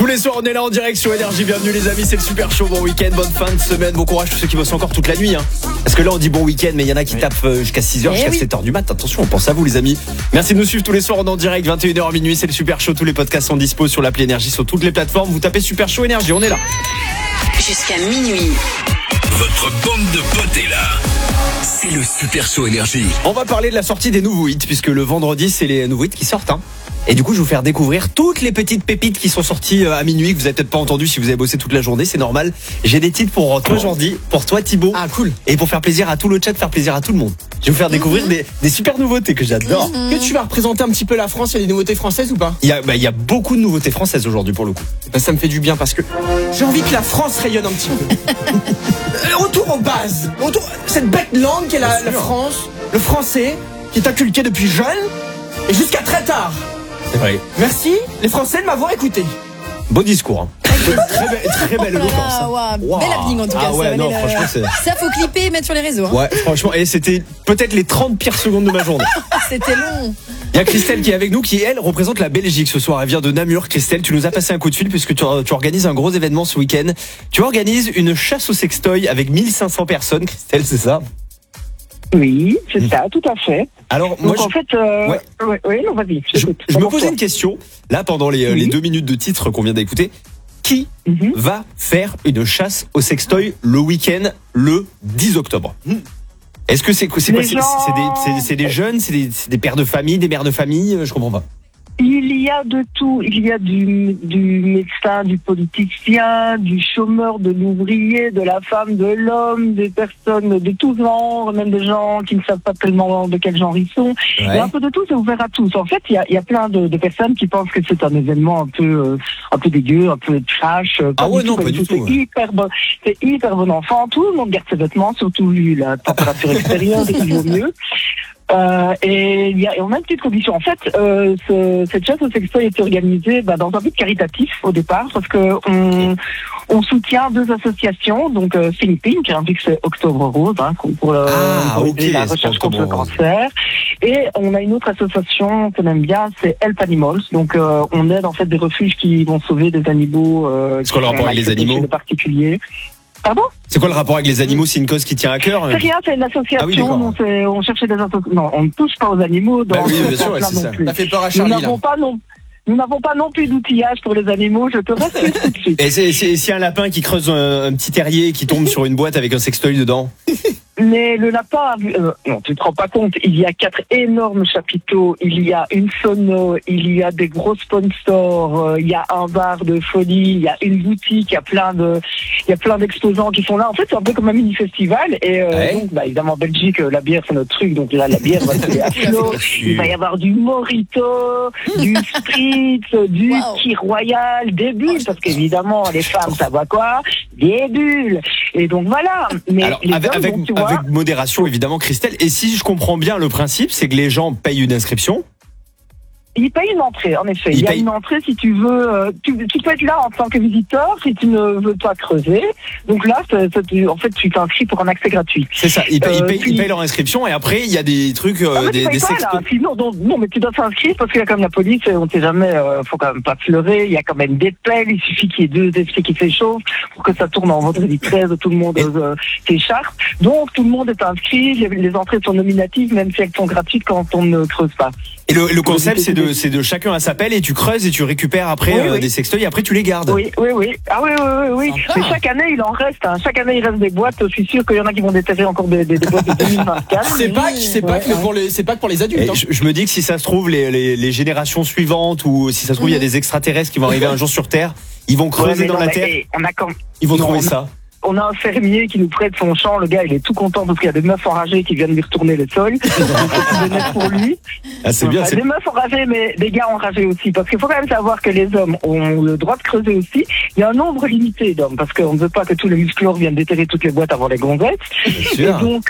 Tous les soirs, on est là en direct sur Énergie. Bienvenue les amis, c'est le super show. Bon week-end, bonne fin de semaine, bon courage tous ceux qui bossent encore toute la nuit. Parce que là, on dit bon week-end, mais il y en a qui tapent jusqu'à 6h, jusqu'à 7h du mat. Attention, on pense à vous les amis. Merci de nous suivre tous les soirs, on est en direct, 21h à minuit. C'est le super show. Tous les podcasts sont dispo sur l'appli Énergie, sur toutes les plateformes. Vous tapez super show Énergie, on est là. Jusqu'à minuit. Votre bande de potes est là. C'est le super show Énergie. On va parler de la sortie des nouveaux hits, puisque le vendredi, c'est les nouveaux hits qui sortent. Et du coup, je vais vous faire découvrir toutes les petites pépites qui sont sorties à minuit, que vous avez peut-être pas entendu si vous avez bossé toute la journée, c'est normal. J'ai des titres pour toi Jordi, pour toi Thibaut. Ah cool. Et pour faire plaisir à tout le chat, faire plaisir à tout le monde. Je vais vous faire découvrir des super nouveautés que j'adore. Que tu vas représenter un petit peu la France, il y a des nouveautés françaises ou pas? Il y a beaucoup de nouveautés françaises aujourd'hui pour le coup. Ça me fait du bien parce que j'ai envie que la France rayonne un petit peu. Retour aux bases. Cette bête langue qu'est la France, le français, qui est inculqué depuis jeune et jusqu'à très tard. C'est vrai. Merci les Français de m'avoir écouté. Beau discours. Très belle éloquence. Wow. Bel acting en tout cas. Ah ouais, non, franchement, c'est... Ça faut clipper et mettre sur les réseaux. Ouais, franchement, et c'était peut-être les 30 pires secondes de ma journée. C'était long. Il y a Christelle qui est avec nous, qui elle représente la Belgique ce soir. Elle vient de Namur. Christelle, tu nous as passé un coup de fil puisque tu organises un gros événement ce week-end. Tu organises une chasse au sextoy avec 1500 personnes. Christelle, c'est ça? Oui, c'est ça, tout à fait. Alors, moi, donc, en fait, non, vas-y. je me posais une question, là, pendant les 2 minutes de titre qu'on vient d'écouter. Qui va faire une chasse au sextoy le week-end, le 10 octobre? Est-ce que c'est quoi? C'est des jeunes, c'est des pères de famille, des mères de famille? Je comprends pas. Il y a de tout. Il y a du médecin, du politicien, du chômeur, de l'ouvrier, de la femme, de l'homme, des personnes de tous genres, même des gens qui ne savent pas tellement de quel genre ils sont. Ouais. Il y a un peu de tout, c'est ouvert à tous. En fait, il y a plein de personnes qui pensent que c'est un événement un peu dégueu, un peu trash. Ah ouais, non, pas du tout. C'est hyper bon enfant. Tout le monde garde ses vêtements, surtout vu la température extérieure, c'est toujours mieux. Et on a une petite condition. En fait, cette chasse au sextoy est organisée dans un but caritatif au départ, parce que on soutient 2 associations, donc Think Pink, vu que c'est Octobre Rose, pour aider la recherche contre le cancer, et on a une autre association qu'on aime bien, c'est Help Animals. Donc on aide en fait des refuges qui vont sauver des animaux. C'est quoi le rapport avec les animaux? Particuliers. Pardon? C'est quoi le rapport avec les animaux? C'est une cause qui tient à cœur? C'est rien, c'est une association. On cherchait des associations. Non, on ne touche pas aux animaux. Oui, bien sûr, c'est ça. Ça fait peur à Charlie. Nous n'avons pas non plus d'outillage pour les animaux. Je te rassure tout de suite. Et c'est un lapin qui creuse un petit terrier et qui tombe sur une boîte avec un sextoy dedans? Mais le lapin, non, tu te rends pas compte, il y a 4 énormes chapiteaux, il y a une sono, il y a des gros sponsors, il y a un bar de folie, il y a une boutique, il y a plein d'exposants qui sont là. En fait, c'est un peu comme un mini-festival. Et donc, évidemment, Belgique, la bière, c'est notre truc. Donc là, la bière va se à flot. Il va y avoir du Mojito, du Spritz, du Kir Royal, des bulles, parce qu'évidemment, les femmes, ça va quoi? Des bulles. Et donc, voilà. Mais alors, avec modération, évidemment, Christelle. Et si je comprends bien le principe, c'est que les gens payent une inscription? Il paye une entrée, en effet. Il y a une entrée si tu veux. Tu peux être là en tant que visiteur si tu ne veux pas creuser. Donc là, en fait, tu t'inscris pour un accès gratuit. C'est ça. Ils payent leur inscription et après, il y a des trucs, des non, mais tu dois t'inscrire parce qu'il y a comme la police, on ne sait jamais, faut quand même pas se leurrer. Il y a quand même des pelles. Il suffit qu'il y ait 2 essais qui s'échauffent pour que ça tourne en vendredi 13. Tout le monde s'écharpe. Donc, tout le monde est inscrit. Les entrées sont nominatives, même si elles sont gratuites quand on ne creuse pas. Et le concept, c'est de chacun à sa pelle et tu creuses et tu récupères après des sextoys et après tu les gardes. Oui. Ah oui. Mais chaque année, il en reste. Chaque année, il reste des boîtes. Je suis sûr qu'il y en a qui vont déterrer encore des boîtes de 2024. C'est pas que pour les adultes. Je me dis que si ça se trouve, les générations suivantes ou si ça se trouve, il y a des extraterrestres qui vont arriver un jour sur Terre, ils vont creuser dans la Terre. Ils vont trouver ça. On a un fermier qui nous prête son champ. Le gars, il est tout content parce qu'il y a des meufs enragées qui viennent lui retourner le sol. C'est pour lui. Ah, c'est bien. Des meufs enragées, mais des gars enragés aussi. Parce qu'il faut quand même savoir que les hommes ont le droit de creuser aussi. Il y a un nombre limité d'hommes parce qu'on ne veut pas que tous les musclores viennent déterrer toutes les boîtes avant les gonzettes. Et donc,